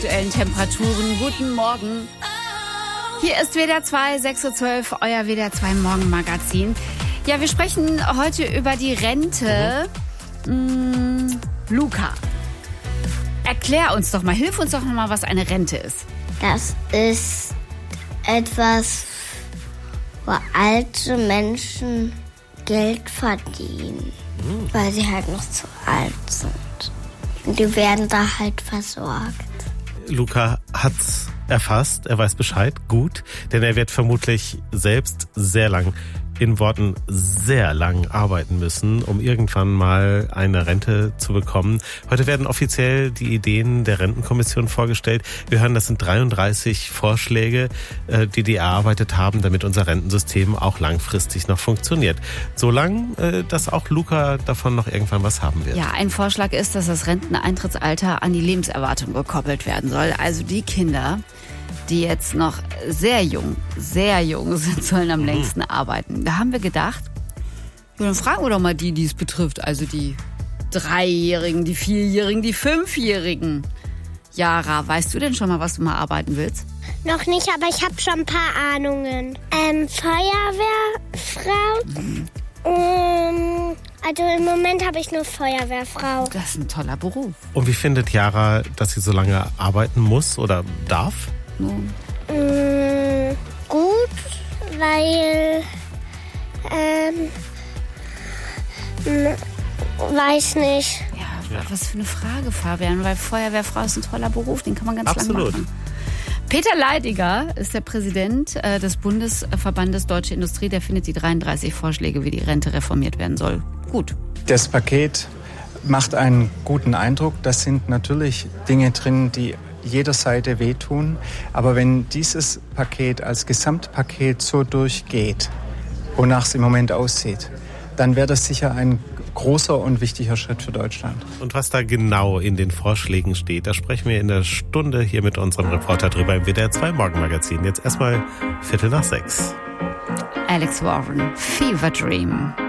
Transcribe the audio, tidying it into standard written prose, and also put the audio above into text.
aktuellen Temperaturen. Guten Morgen. Hier ist WDR 2, 6.12 Uhr, euer WDR 2 Morgenmagazin. Ja, wir sprechen heute über die Rente. Luca, erklär uns doch mal, hilf uns doch mal, was eine Rente ist. Das ist etwas, wo alte Menschen Geld verdienen, weil sie halt noch zu alt sind. Und die werden da halt versorgt. Luca hat's erfasst, er weiß Bescheid, gut, denn er wird vermutlich selbst sehr lang, in Worten sehr lang arbeiten müssen, um irgendwann mal eine Rente zu bekommen. Heute werden offiziell die Ideen der Rentenkommission vorgestellt. Wir hören, das sind 33 Vorschläge, die erarbeitet haben, damit unser Rentensystem auch langfristig noch funktioniert. So lang, dass auch Luca davon noch irgendwann was haben wird. Ja, ein Vorschlag ist, dass das Renteneintrittsalter an die Lebenserwartung gekoppelt werden soll. Also die Kinder, die jetzt noch sehr jung sind, sollen am längsten arbeiten. Da haben wir gedacht, ja, dann fragen wir doch mal die es betrifft. Also die 3-Jährigen, die 4-Jährigen, die 5-Jährigen. Jara, weißt du denn schon mal, was du mal arbeiten willst? Noch nicht, aber ich habe schon ein paar Ahnungen. Feuerwehrfrau. Also im Moment habe ich nur Feuerwehrfrau. Das ist ein toller Beruf. Und wie findet Jara, dass sie so lange arbeiten muss oder darf? Gut, weil, weiß nicht. Ja, was für eine Frage, Fabian, weil Feuerwehrfrau ist ein toller Beruf, den kann man ganz lang machen. Peter Leidiger ist der Präsident des Bundesverbandes Deutsche Industrie, der findet die 33 Vorschläge, wie die Rente reformiert werden soll. Gut. Das Paket macht einen guten Eindruck. Das sind natürlich Dinge drin, die jeder Seite wehtun. Aber wenn dieses Paket als Gesamtpaket so durchgeht, wonach es im Moment aussieht, dann wäre das sicher ein großer und wichtiger Schritt für Deutschland. Und was da genau in den Vorschlägen steht, da sprechen wir in der Stunde hier mit unserem Reporter drüber im WDR 2 Morgenmagazin. Jetzt erstmal 5:45. Alex Warren, Fever Dream.